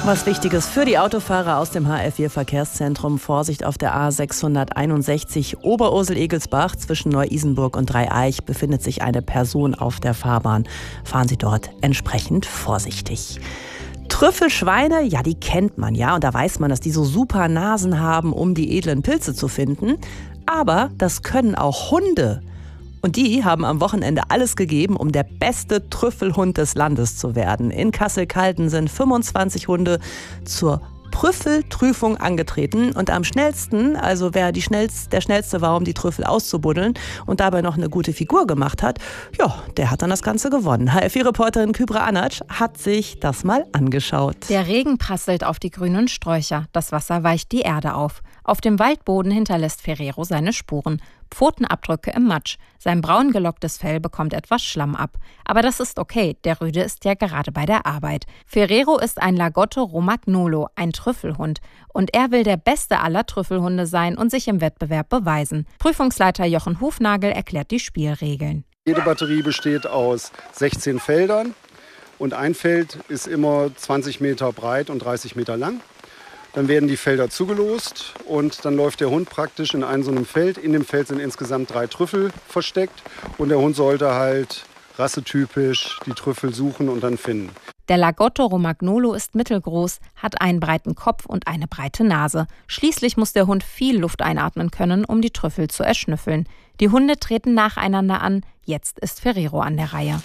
Was Wichtiges für die Autofahrer aus dem HR4 Verkehrszentrum. Vorsicht auf der A661 Oberursel-Egelsbach. Zwischen Neu-Isenburg und Dreieich befindet sich eine Person auf der Fahrbahn. Fahren Sie dort entsprechend vorsichtig. Trüffelschweine, ja, die kennt man ja. Und da weiß man, dass die so super Nasen haben, um die edlen Pilze zu finden. Aber das können auch Hunde. Und die haben am Wochenende alles gegeben, um der beste Trüffelhund des Landes zu werden. In Kassel-Calden sind 25 Hunde zur Trüffelprüfung angetreten. Und am schnellsten, also wer der schnellste war, um die Trüffel auszubuddeln und dabei noch eine gute Figur gemacht hat, ja, der hat dann das Ganze gewonnen. HR4-Reporterin Kübra Anac hat sich das mal angeschaut. Der Regen prasselt auf die grünen Sträucher. Das Wasser weicht die Erde auf. Auf dem Waldboden hinterlässt Ferrero seine Spuren. Pfotenabdrücke im Matsch. Sein braun gelocktes Fell bekommt etwas Schlamm ab. Aber das ist okay, der Rüde ist ja gerade bei der Arbeit. Ferrero ist ein Lagotto Romagnolo, ein Trüffelhund. Und er will der beste aller Trüffelhunde sein und sich im Wettbewerb beweisen. Prüfungsleiter Jochen Hufnagel erklärt die Spielregeln. Jede Batterie besteht aus 16 Feldern und ein Feld ist immer 20 Meter breit und 30 Meter lang. Dann werden die Felder zugelost und dann läuft der Hund praktisch in so einem Feld. In dem Feld sind insgesamt 3 Trüffel versteckt und der Hund sollte halt rassetypisch die Trüffel suchen und dann finden. Der Lagotto Romagnolo ist mittelgroß, hat einen breiten Kopf und eine breite Nase. Schließlich muss der Hund viel Luft einatmen können, um die Trüffel zu erschnüffeln. Die Hunde treten nacheinander an. Jetzt ist Ferrero an der Reihe.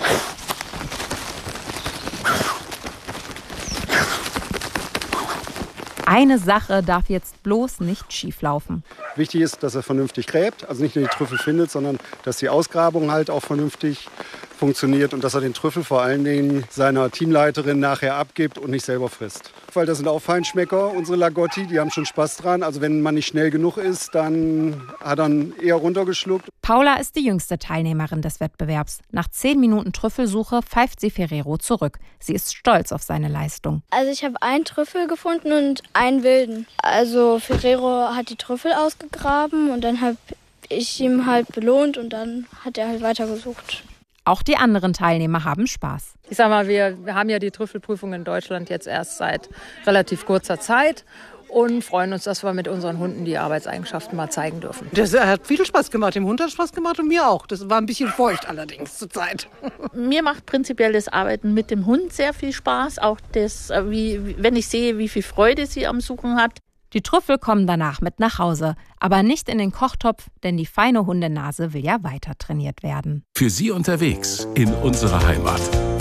Eine Sache darf jetzt bloß nicht schieflaufen. Wichtig ist, dass er vernünftig gräbt, also nicht nur die Trüffel findet, sondern dass die Ausgrabung halt auch vernünftig funktioniert und dass er den Trüffel vor allen Dingen seiner Teamleiterin nachher abgibt und nicht selber frisst. Weil das sind auch Feinschmecker, unsere Lagotti, die haben schon Spaß dran. Also wenn man nicht schnell genug ist, dann hat er eher runtergeschluckt. Paula ist die jüngste Teilnehmerin des Wettbewerbs. Nach 10 Minuten Trüffelsuche pfeift sie Ferrero zurück. Sie ist stolz auf seine Leistung. Also ich habe einen Trüffel gefunden und einen wilden. Also Ferrero hat die Trüffel ausgegraben und dann habe ich ihm halt belohnt und dann hat er halt weitergesucht. Auch die anderen Teilnehmer haben Spaß. Ich sag mal, wir haben ja die Trüffelprüfung in Deutschland jetzt erst seit relativ kurzer Zeit und freuen uns, dass wir mit unseren Hunden die Arbeitseigenschaften mal zeigen dürfen. Das hat viel Spaß gemacht. Dem Hund hat Spaß gemacht und mir auch. Das war ein bisschen feucht allerdings zur Zeit. Mir macht prinzipiell das Arbeiten mit dem Hund sehr viel Spaß. Auch das, wenn ich sehe, wie viel Freude sie am Suchen hat. Die Trüffel kommen danach mit nach Hause, aber nicht in den Kochtopf, denn die feine Hundenase will ja weiter trainiert werden. Für Sie unterwegs in unserer Heimat.